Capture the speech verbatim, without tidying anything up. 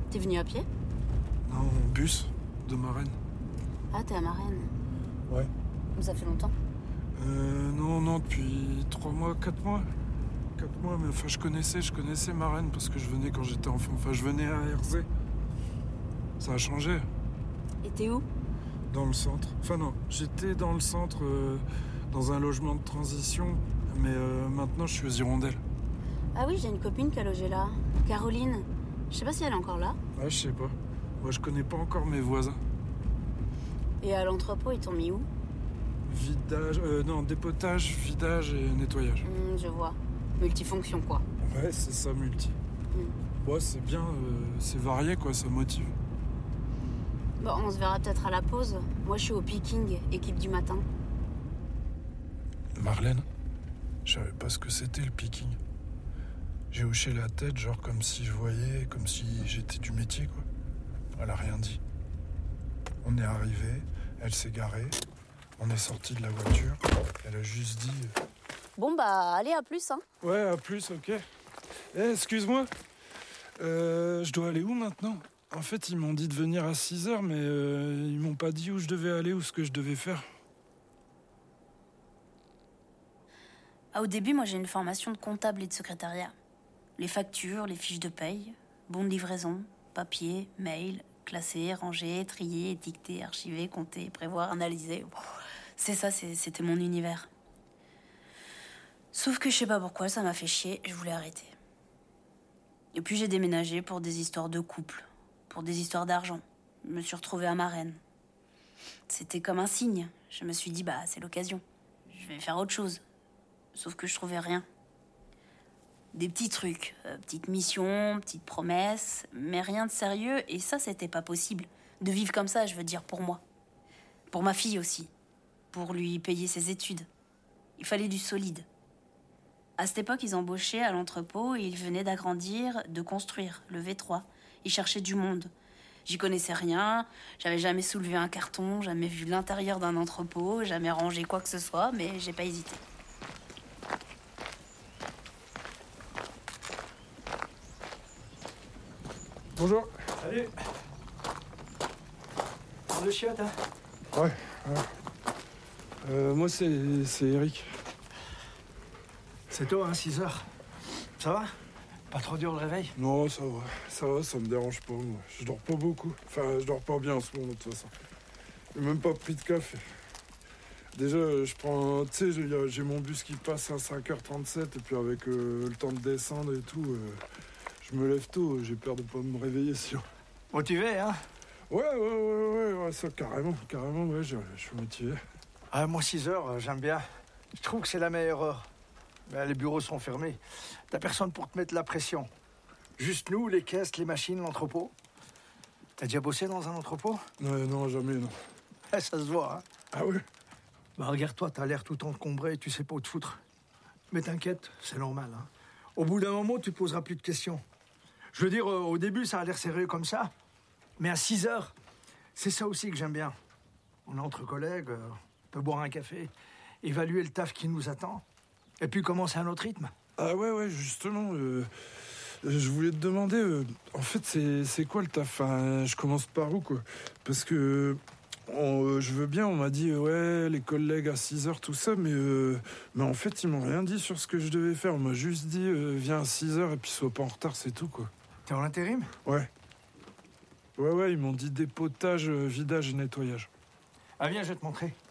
T'es venu à pied? Non, en bus, de Marennes. Ah, t'es à Marennes. Ouais. Ça fait longtemps? Euh, non, non, depuis trois mois, quatre mois. Quatre mois, mais enfin, je connaissais, je connaissais Marennes parce que je venais quand j'étais enfant. Enfin, je venais à Herzé. Ça a changé. Et t'es où? Dans le centre. Enfin, non, j'étais dans le centre, euh, dans un logement de transition, mais euh, maintenant, je suis aux Hirondelles. Ah oui, j'ai une copine qui a logé là. Caroline. Je sais pas si elle est encore là. Ouais, je sais pas. Moi, je connais pas encore mes voisins. Et à l'entrepôt, ils t'ont mis où? Vidage, euh, non, dépotage, vidage et nettoyage. Mmh, je vois. Multifonction, quoi. Ouais, c'est ça, multi. Mmh. Ouais, c'est bien, euh, c'est varié, quoi, ça motive. Bon, on se verra peut-être à la pause. Moi, je suis au picking, équipe du matin. Marlène, je savais pas ce que c'était le picking. J'ai hoché la tête, genre comme si je voyais, comme si j'étais du métier, quoi. Elle a rien dit. On est arrivé, elle s'est garée, on est sorti de la voiture, elle a juste dit... euh, Bon, bah, allez, à plus, hein. Ouais, à plus, ok. Eh, excuse-moi, euh, je dois aller où maintenant? En fait, ils m'ont dit de venir à six heures, mais euh, ils m'ont pas dit où je devais aller ou ce que je devais faire. Ah, au début, moi, j'ai une formation de comptable et de secrétariat. Les factures, les fiches de paye, bons de livraison, papier, mail, classer, ranger, trier, étiqueter, archiver, compter, prévoir, analyser. C'est ça, c'est- c'était mon univers. Sauf que je sais pas pourquoi, ça m'a fait chier, je voulais arrêter. Et puis j'ai déménagé pour des histoires de couple, pour des histoires d'argent. Je me suis retrouvée à Marennes. C'était comme un signe. Je me suis dit, bah, c'est l'occasion. Je vais faire autre chose. Sauf que je trouvais rien. Des petits trucs, euh, petites missions, petites promesses, mais rien de sérieux, et ça, c'était pas possible. De vivre comme ça, je veux dire, pour moi. Pour ma fille aussi. Pour lui payer ses études. Il fallait du solide. À cette époque, ils embauchaient à l'entrepôt et ils venaient d'agrandir, de construire, le V trois. Ils cherchaient du monde. J'y connaissais rien, j'avais jamais soulevé un carton, jamais vu l'intérieur d'un entrepôt, jamais rangé quoi que ce soit, mais j'ai pas hésité. Bonjour. Salut. Le chiotte, hein? Ouais, ouais. Euh, moi, c'est, c'est Eric. C'est tôt, hein, six heures. Ça va? Pas trop dur le réveil? Non, ça va, ça va, ça me dérange pas, moi. Je dors pas beaucoup. Enfin, je dors pas bien en ce moment, de toute façon. J'ai même pas pris de café. Déjà, je prends... Tu sais, j'ai, j'ai mon bus qui passe à cinq heures trente-sept, et puis avec euh, le temps de descendre et tout, euh, je me lève tôt, j'ai peur de pas me réveiller, sinon. Motivé, hein? Ouais, ouais, ouais, ouais, ouais, ça, carrément, carrément, ouais, je, je suis motivé. Ah, moi, six heures, euh, j'aime bien. Je trouve que c'est la meilleure heure. Mais les bureaux sont fermés. T'as personne pour te mettre la pression. Juste nous, les caisses, les machines, l'entrepôt. T'as déjà bossé dans un entrepôt? Ouais, non, jamais, non. Eh, ça se voit, hein? Ah ouais? Bah, regarde-toi, t'as l'air tout encombré et tu sais pas où te foutre. Mais t'inquiète, c'est normal, hein. Au bout d'un moment, tu te poseras plus de questions. Je veux dire, euh, au début, ça a l'air sérieux comme ça. Mais à six heures, c'est ça aussi que j'aime bien. On est entre collègues, euh, on peut boire un café, évaluer le taf qui nous attend, et puis commencer à notre rythme. Ah ouais, ouais, justement, euh, je voulais te demander, euh, en fait, c'est, c'est quoi le taf? Enfin, je commence par où, quoi? Parce que on, euh, je veux bien, on m'a dit, euh, ouais, les collègues à six heures, tout ça, mais, euh, mais en fait, ils m'ont rien dit sur ce que je devais faire. On m'a juste dit, euh, viens à six heures et puis sois pas en retard, c'est tout, quoi. T'es en intérim? Ouais. Ouais, ouais, ils m'ont dit dépotage, euh, vidage et nettoyage. Ah, viens, je vais te montrer.